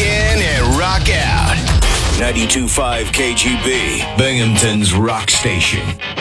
in and rock out. 92.5 KGB, Binghamton's rock station.